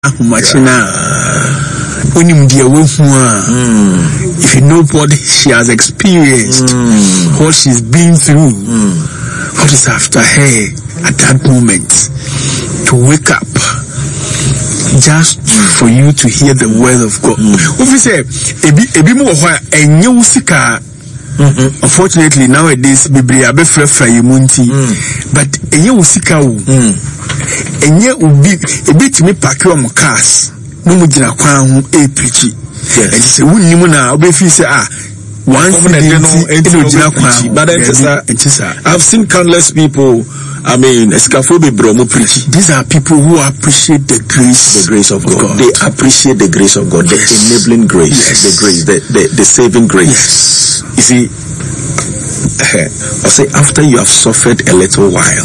if you know what she has experienced, what she's been through, what is after her at that moment, to wake up just for you to hear the word of God. Unfortunately nowadays biblia be frefra yemunti but enye usika wo enye ubi ebitimi pack your cars no mu gina kwan ho e preach and say wunnimu na obefi say once I've seen countless people. I mean, preach. These are people who appreciate the grace of God. They appreciate the grace of God, the enabling grace, the grace, the saving grace. Yes. You see, I say after you have suffered a little while.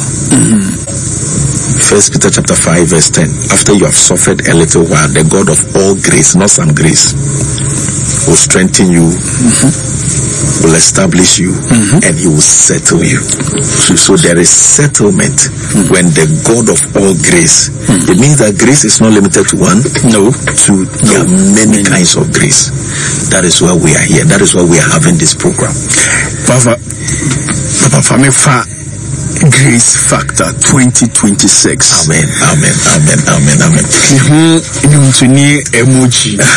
1 Peter chapter 5 verse 10. After you have suffered a little while, the God of all grace, not some grace, will strengthen you, will establish you, and he will settle you. So there is settlement when the God of all grace. It means that grace is not limited to one, there are many kinds of grace. That is why we are here. That is why we are having this program. Papa Grace Factor 2026. Amen. Emoji.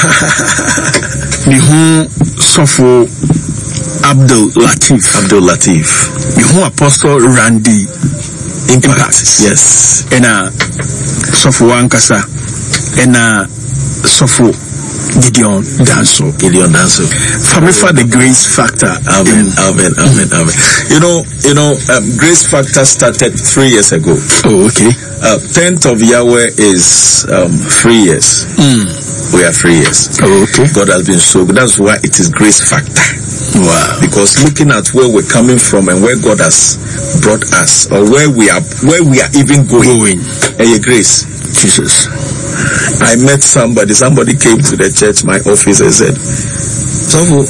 Sofo Abdul Latif. Apostle Randy Impact. Yes. Ena Sofo Wankasa. Ena Sofo Gideon Danso. For the Grace Factor. Amen. You know, Grace Factor started 3 years ago. Oh, okay. 10th of Yahweh is 3 years. We are 3 years. Oh, okay. God has been so good. That's why it is Grace Factor. Wow. Because looking at where we're coming from and where God has brought us, or where we are even going. Grace. Jesus. I met somebody came to the church, my office, and said, "So,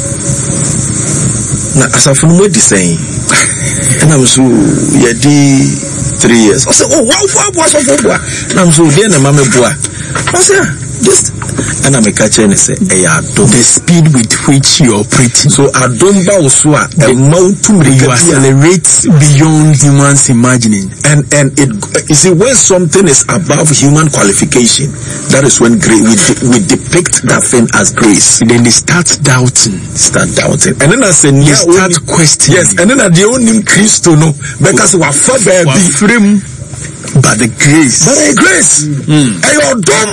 na asafunu mo di saying, and I'm so 3 years." I said, "Oh, wow, and I'm so then the mama boy." I said, "Just," and I'm a catcher and say, the speed with which you're operating. So I don't bow so you accelerate beyond humans imagining. And it, you see, when something is above human qualification, that is when we depict that thing as grace. Then they start doubting. And then I say, they start questioning. Yes, and then I the only Christ no because we are for baby. But the grace. You're dumb.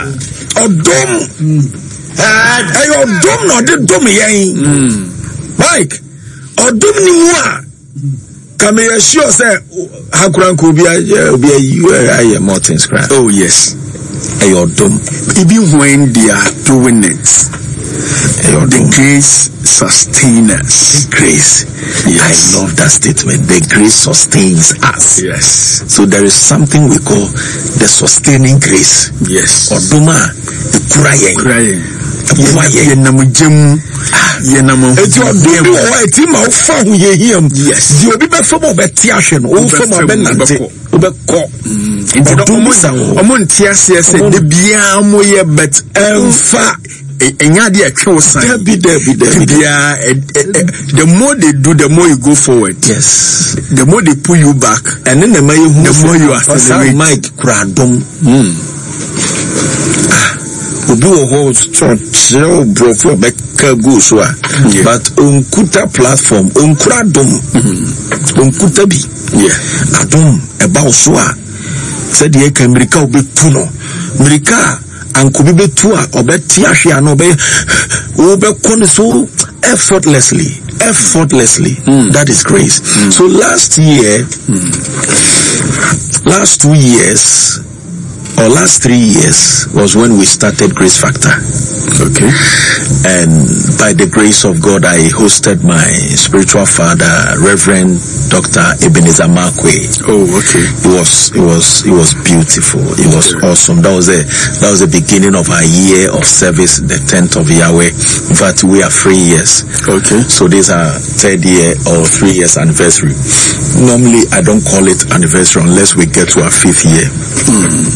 You're dumb. No, the dumb Mike. Or dumb ni moi. Come here, sure say. Hakuran could be you more things. Oh yes. You're dumb. Even when they are doing it, the grace sustains us. The grace. Yes. I love that statement. The grace sustains us. Yes. So there is something we call the sustaining grace. Yes. Oduma, crying. The more they do, the more you go forward. Yes. The more they pull you back, and then the more you accelerate. Mike Kradom. But unkuta platform, unkradom, unkuta bi. Yeah. Adom about soa. Said the America will be puno. America. And could be tua or betia no be so effortlessly. That is grace. So last 2 years or last 3 years was when we started Grace Factor. Okay. And by the grace of God, I hosted my spiritual father, Reverend Dr. Ebenezer Markwe. Oh, okay. It was beautiful. It was awesome. That was the beginning of our year of service, the 10th of Yahweh. In fact, we are 3 years. Okay. So this is our 3rd year or 3 years anniversary. Normally, I don't call it anniversary unless we get to our 5th year.